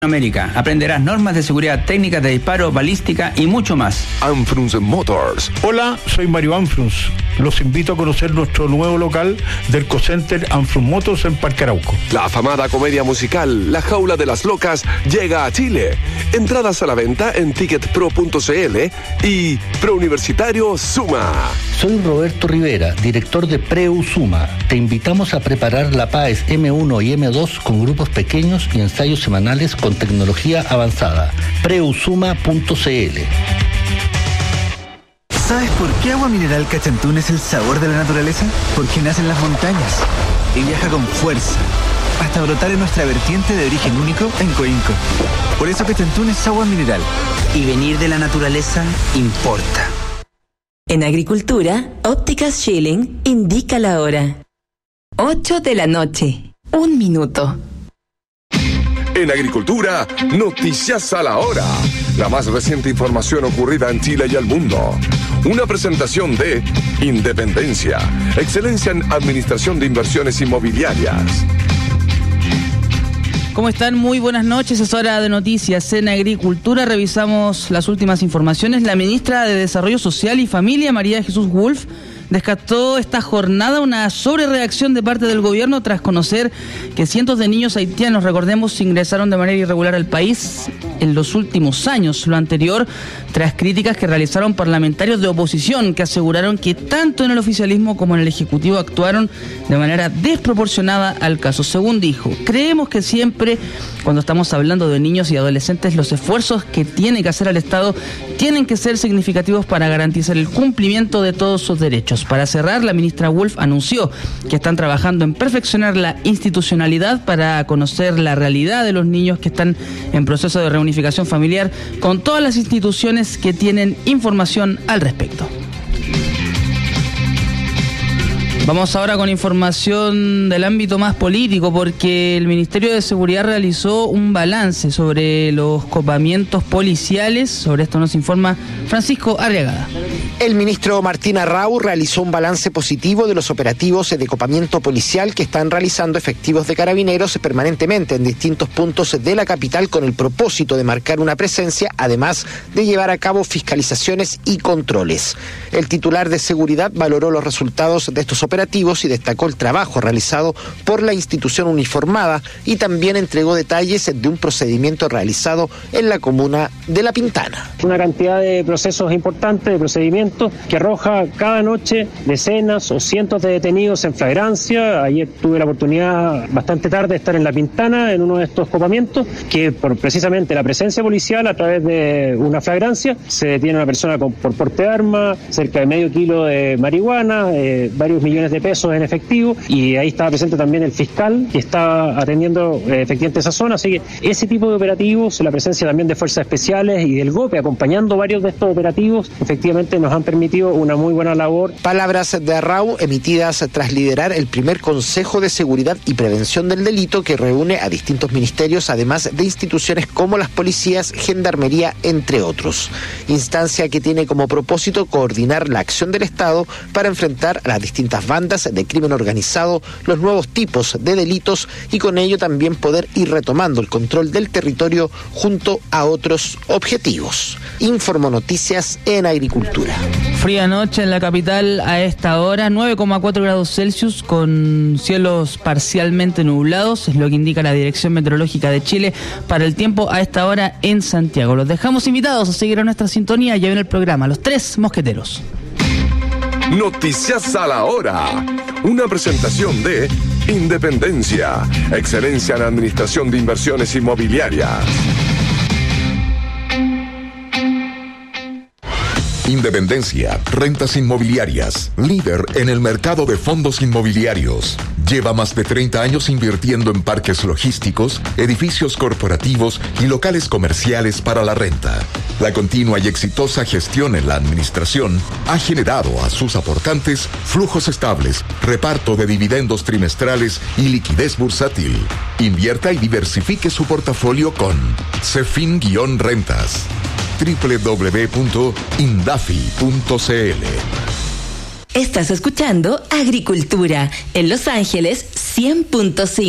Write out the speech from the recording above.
América. Aprenderás normas de seguridad, técnicas de disparo, balística y mucho más. Anfrunz Motors. Hola, soy Mario Anfrunz. Los invito a conocer nuestro nuevo local del Cocenter Anfrunz Motors en Parque Arauco. La afamada comedia musical La Jaula de las Locas llega a Chile. Entradas a la venta en ticketpro.cl y Prouniversitario Suma. Soy Roberto Rivera, director de Preu Suma. Te invitamos a preparar la PAES M1 y M2 con grupos pequeños y ensayos semanales con tecnología avanzada. Preusuma.cl. ¿Sabes por qué Agua Mineral Cachantún es el sabor de la naturaleza? Porque nace en las montañas y viaja con fuerza hasta brotar en nuestra vertiente de origen único en Coinco. Por eso Cachantún es agua mineral. Y venir de la naturaleza importa. En agricultura, Ópticas Schilling indica la hora. 8 de la noche. 1 minuto. En agricultura, noticias a la hora. La más reciente información ocurrida en Chile y el mundo. Una presentación de Independencia, excelencia en administración de inversiones inmobiliarias. ¿Cómo están? Muy buenas noches, es hora de noticias en agricultura. Revisamos las últimas informaciones. La ministra de Desarrollo Social y Familia, María Jesús Wolf, descartó esta jornada una sobrereacción de parte del gobierno tras conocer que cientos de niños haitianos, recordemos, ingresaron de manera irregular al país en los últimos años. Lo anterior tras críticas que realizaron parlamentarios de oposición que aseguraron que tanto en el oficialismo como en el Ejecutivo actuaron de manera desproporcionada al caso. Según dijo, creemos que siempre cuando estamos hablando de niños y adolescentes, los esfuerzos que tiene que hacer el Estado tienen que ser significativos para garantizar el cumplimiento de todos sus derechos. Para cerrar, la ministra Wolf anunció que están trabajando en perfeccionar la institucionalidad para conocer la realidad de los niños que están en proceso de reunificación familiar con todas las instituciones que tienen información al respecto. Vamos ahora con información del ámbito más político, porque el Ministerio de Seguridad realizó un balance sobre los copamientos policiales. Sobre esto nos informa Francisco Arriagada. El ministro Martín Arrau realizó un balance positivo de los operativos de copamiento policial que están realizando efectivos de carabineros permanentemente en distintos puntos de la capital con el propósito de marcar una presencia, además de llevar a cabo fiscalizaciones y controles. El titular de seguridad valoró los resultados de estos operativos y destacó el trabajo realizado por la institución uniformada y también entregó detalles de un procedimiento realizado en la comuna de La Pintana. Una cantidad de procesos importantes, de procedimientos que arroja cada noche decenas o cientos de detenidos en flagrancia. Ayer tuve la oportunidad bastante tarde de estar en La Pintana en uno de estos copamientos, que por precisamente la presencia policial a través de una flagrancia se detiene a una persona por porte de arma, cerca de medio kilo de marihuana, varios millones de pesos en efectivo, y ahí estaba presente también el fiscal que está atendiendo efectivamente esa zona. Así que ese tipo de operativos, la presencia también de fuerzas especiales y del GOPE acompañando varios de estos operativos, efectivamente nos han permitido una muy buena labor. Palabras de Arrau emitidas tras liderar el primer Consejo de Seguridad y Prevención del Delito que reúne a distintos ministerios, además de instituciones como las policías, gendarmería, entre otros. Instancia que tiene como propósito coordinar la acción del Estado para enfrentar a las distintas bandas de crimen organizado, los nuevos tipos de delitos y con ello también poder ir retomando el control del territorio junto a otros objetivos. Informo Noticias en Agricultura. Fría noche en la capital a esta hora, 9,4 grados Celsius con cielos parcialmente nublados, es lo que indica la Dirección Meteorológica de Chile para el tiempo a esta hora en Santiago. Los dejamos invitados a seguir a nuestra sintonía. Ya viene el programa Los Tres Mosqueteros. Noticias a la hora. Una presentación de Independencia, excelencia en administración de inversiones inmobiliarias. Independencia, rentas inmobiliarias, líder en el mercado de fondos inmobiliarios. Lleva más de 30 años invirtiendo en parques logísticos, edificios corporativos y locales comerciales para la renta. La continua y exitosa gestión en la administración ha generado a sus aportantes flujos estables, reparto de dividendos trimestrales y liquidez bursátil. Invierta y diversifique su portafolio con Cefin-Rentas. www.indafi.cl. Estás escuchando Agricultura en Los Ángeles 100.5.